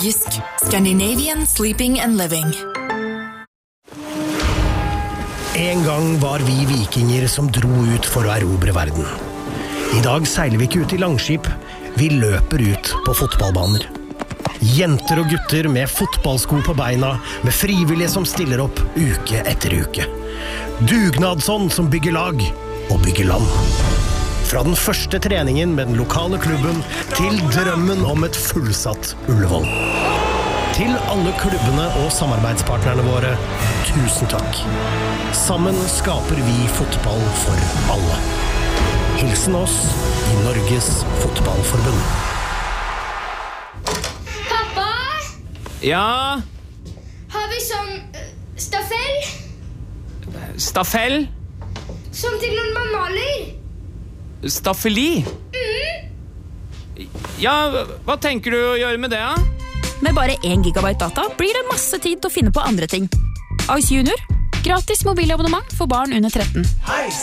Jysk, Scandinavian Sleeping and Living. En gang var vi vikinger som dro ut for å erobre verden. I dag seiler vi ikke ut i langskip, vi løper ut på fotballbaner. Jenter og gutter med fotballsko på beina, med frivillige som stiller opp uke etter uke. Dugnadsånd som bygger lag og bygger land. Fra den første treningen med den lokale klubben til drømmen om et fullsatt Ullevål. Til alle klubbene og samarbeidspartnerne våre, tusen takk. Sammen skaper vi fotball for alle. Hilsen oss i Norges Fotballforbund. Pappa? Ja? Har vi sånn staffell? Staffell? Som til når man maler? Staffeli? Ja, hva tenker du å gjøre med det, da? Med bare 1 gigabyte data blir det masse tid til å finne på andre ting. Ice Junior, gratis mobilabonnement for barn under 13.